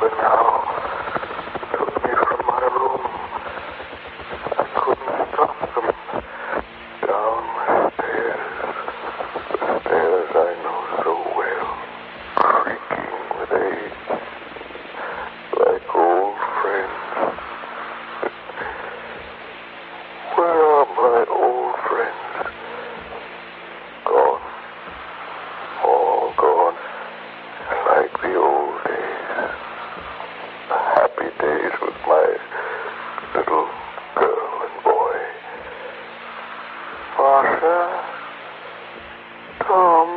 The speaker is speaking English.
But now, took me from my room. I couldn't stop them. Down the stairs I know so well, creaking with age, like old friends. Where are my old friends? Gone. All gone. Like the old days. The happy days with my little girl and boy. Martha, Tom,